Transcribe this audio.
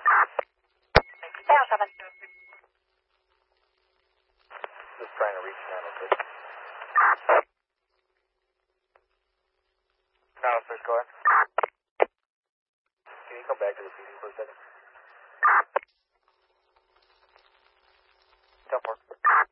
7. Just trying to reach 906. No, sir, go ahead. Can you come back to the PD for a second?